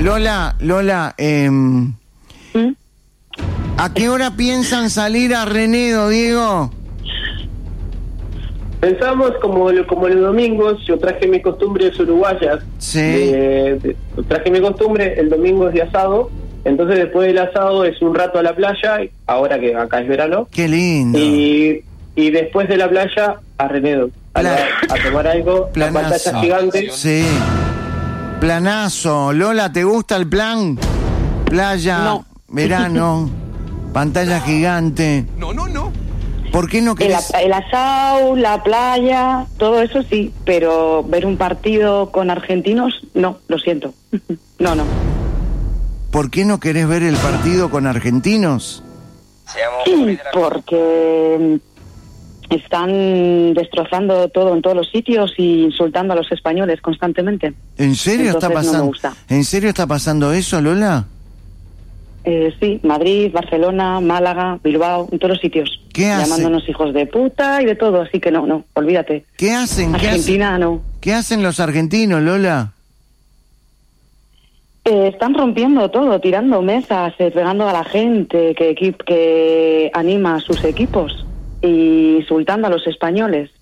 Lola, ¿a qué hora piensan salir a Renedo, Diego? Pensamos como los domingos. Yo traje mis costumbres uruguayas. Sí. Traje mi costumbre, el domingo es de asado. Entonces después del asado es un rato a la playa, ahora que acá es verano. Qué lindo. Y después de la playa a Renedo, a tomar algo, la pantalla gigante. Sí. Planazo. Lola, ¿te gusta el plan? Playa, no. Verano, pantalla gigante. No. ¿Por qué no querés? El asado, la playa, todo eso sí, pero ver un partido con argentinos, no, lo siento. No. ¿Por qué no querés ver el partido con argentinos? Porque están destrozando todo en todos los sitios y insultando a los españoles constantemente. ¿En serio está pasando? No me gusta. ¿En serio está pasando eso, Lola? Sí, Madrid, Barcelona, Málaga, Bilbao, en todos los sitios. ¿Qué hacen? Llamándonos hijos de puta y de todo, así que no, olvídate. ¿Qué hacen? Argentina, no. ¿Qué hacen los argentinos, Lola? Están rompiendo todo, tirando mesas, pegando a la gente que anima a sus equipos y insultando a los españoles.